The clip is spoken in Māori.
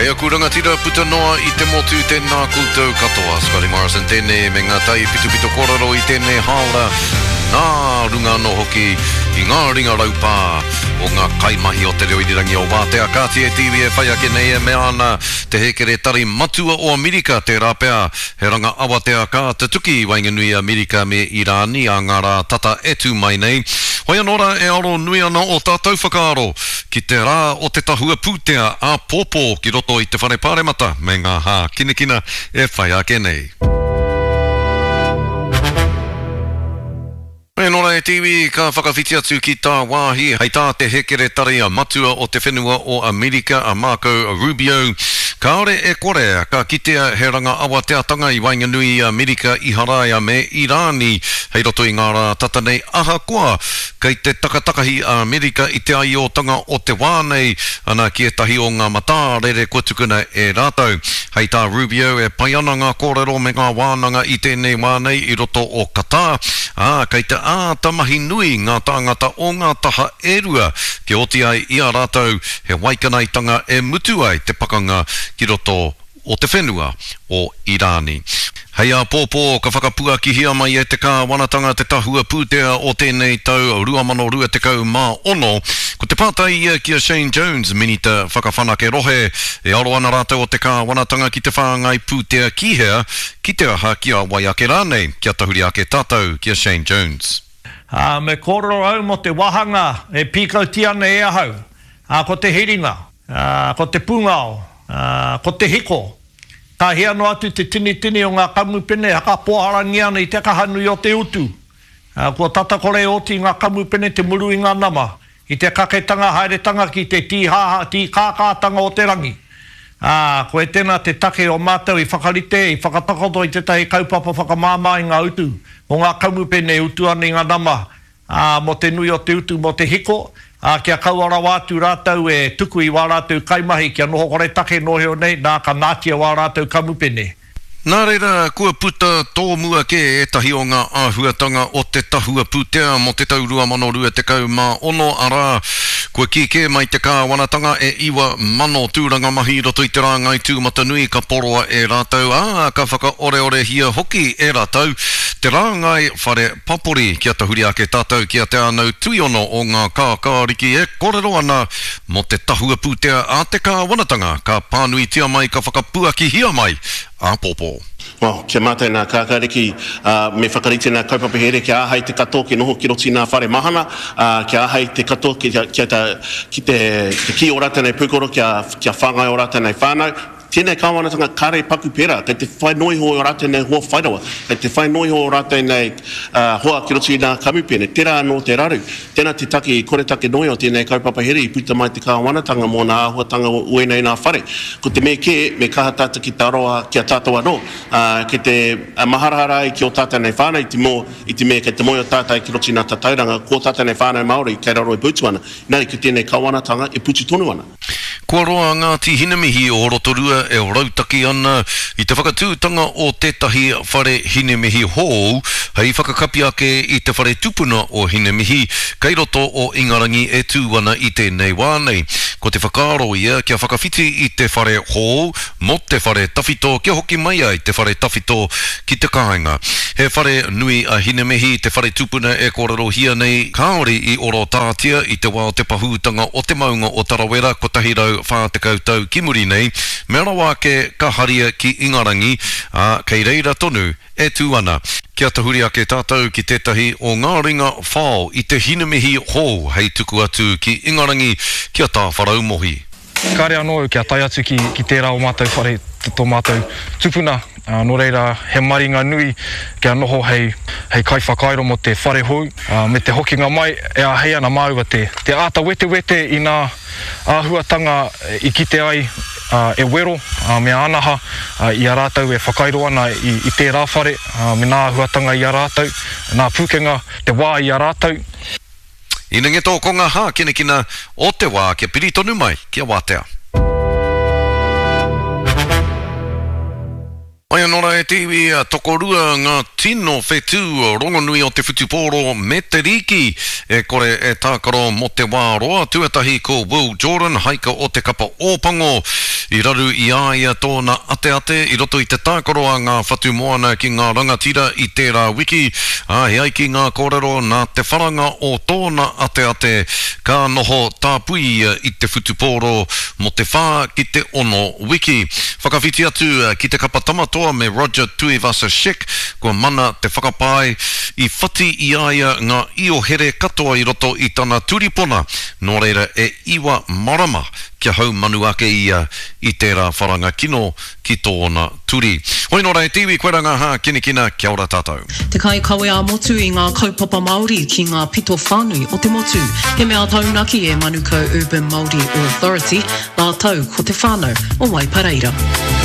Hei aku rangatira puta noa I te motu tēnā koutou katoa. Scotty Morrison tēnei me ngā tai pitu kororo I tēnei haora. Nā runga no hoki I ngā ringa raupā o ngā kaimahi o te reo irirangi o Wātea Kāti e TV e whai ake nei e me ana te hekere tari matua o Amerika te rāpea he ranga Awatea Kā te tuki wainganui Amerika me Irani a ngā rā tata etu mai nei. Hoi anora e aro nui ana o tātou whakaaro ki te rā o te tahua pūtea a pōpō ki roto I te whare pāremata me ngā hā kinekina e whai ake nei. E nora e TV ka whakawhiti atu ki tā wāhi hei tā te hekere tari a matua o te whenua o Amerika a Marco Rubio. Ka ore e kore ka kitea he ranga awateatanga I wainganui Amerika I haraia me Irani hei roto I ngā rā tata nei aha koa kei te takatakahi a Amerika I te ai o tanga o te wānei ana ki e tahi o ngā mata rere kua tukuna e rātou. Hei tā Rubio e pai ana ngā kōrero me ngā wānanga I tēnei wānei I roto o Qatar. Kei te ātamahi nui ngā tāngata o ngā taha erua ki oti ai I a rātou he waikanaitanga e mutu ai te pakanga ki roto o te whenua o Irani. Hei a pōpō ka whakapua ki hia mai e te kā wanatanga te tahua pūtea o tēnei tau 2021 ko te pātai ia ki a Shane Jones minita whakawhanake rohe e aro ana rātou o te kā wanatanga ki te whāngai pūtea kihea ki te aha ki a waiake rānei ki a tahuri ake tātou ki a Shane Jones. Me kōrero au mo te wahanga e pīkau tiana e ahau ko te hiringa ko te pungao ko te hiko ka hea no atu te tini o ngā kamupene haka poharangi ana I te kahanui o te utu kua tatakore oti ngā kamupene te muru I ngā nama I te kaketanga haeretanga ki te tī kākātanga o te rangi ko e tēnā te take o mātou I whakarite I whakatakoto I te tai kaupapa whakamāmā I ngā utu o ngā kamupene utu ana I ngā nama mo te nui o te utu mo te hiko kia kauara wātu rātou e tuku I wā rātou kaimahi kia noho kore take noheo nei nā ka nātia wā rātou kamupene. Nā reira, kua puta tō mua ke e tahi o ngā āhuatanga o te tahua pūtea mo te tau 2021 ara kua kike mai te kā wanatanga e iwa mano tūranga mahi roto I te rāngai tūmata nui ka poroa e rātou ka whaka ore hia hoki e rātou te rāngai whare papori kia tahuri ake tātou kia te anau tuiono o ngā kākāriki e korero ana mo te tahua pūtea a te kā wanatanga ka pānui tia mai ka whakapua ki hia mai a pōpō. Kia mātai nā kākāriki me whakarite nā kaupapa here kia ahai te katoa ki noho ki roti nā whare mahana kia ahai te katoa ki te ki o rata nei pūkoro kia whangai o rata nei whānau tēnei kāwanatanga kāre paku pera kei te whainoi ho o rata nei hoa whairawa kei te whainoi ho o rata nei hoa ki roti nā kamupene tērā no te raru tēnā te take kore take noi o tēnei kaupapa here I puta mai te kāwanatanga mō nā ahuatanga uenei nā whare ko te me ke me kaha tāta ki te aroa kia tātou anō ke te maharahara I ki o tātai nei whānau I te me kei te moe o tātai ki roti nā tatauranga ko tātai nei whānau Māori kei raro e putu ana nari ki tēnei kāwanatanga e putu tonu ana. Kua roa ngā tihinamihi o Rotorua e rautaki ana I te whakatūtanga o tētahi whare hinemihi hou hei whakakapi ake I te whare tupuna o hinemihi kei roto o Ingarangi e tūwana I tēnei wānei. Ko te whakaaro ia kia whakawhiti I te whare hou mo te whare tawhito kia hoki mai ai te whare tawhito ki te kāinga. He whare nui a hinemihi te whare tupuna e kōrero hia nei kāori I oro tātia I te wā o te pahūtanga o te maunga o Tarawera ko tahirau whātekau tau ki muri nei me rawa ke ka haria ki Ingarangi kei reira tonu e tūana kia tahuri ake tātou ki tētahi o ngā ringa whao I te hinemihi hou hei tuku atu ki Ingarangi kia tā wharau mohi. Kare anō kia tai atu ki tērā o mātou whare tō mātou tupuna no reira he maringa nui kia noho hei kai whakairo mo te whare hou me te hokinga mai e a hei ana māua te āta wete I nā āhuatanga I kite ai e wero me anaha I a rātou e whakairo ana I tērā whare me nā āhuatanga I a rātou nā pūkenga te wā I a rātou. Ina nge tō konga hā kinekina o te wā kia piritonu mai kia Wātea. Mai anora e TV tokorua ngā tino whetū rongonui o te whutupōro me te riki e kore e tākaro mo te wā roa tuatahi ko Will Jordan haika o te kapa ōpango I raru I aia tōna ate I roto I te tākoro a ngā whatu moana ki ngā rangatira I tērā wiki. He ai ki ngā kōrero nā te wharanga o tōna ate ka noho tāpui I te whutupōro mo te whā ki te ono wiki. Whakawhiti atu ki te kapa tamatoa me Roger Tuivasa-Sheck kua mana te whakapai I whati I aia ngā iohere katoa I roto I tana turipona nō reira iwa marama kia hau manu ake ia I tērā wharanga kino ki tōna turi. Hoi nō rei tiwi koe ranga ha kina kia ora tātou. Te kai kawe a motu I ngā kaupapa Māori ki ngā pito whānui o te motu. He mea taunaki e Manukau Urban Māori Authority, nā tau ko te whānau o Waipareira.